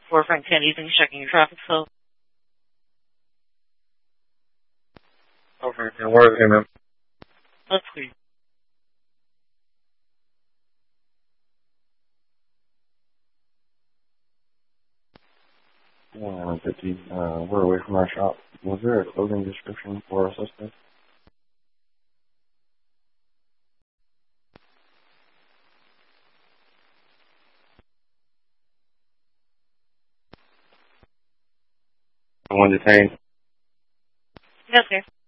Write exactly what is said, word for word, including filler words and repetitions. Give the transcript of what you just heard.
Forefront Candies and checking your traffic flow. Over here. Where is he, ma'am? Let's see. one fifty. Uh, we're away from our shop. Was there a clothing description for our suspect? The one detained? Yes, sir.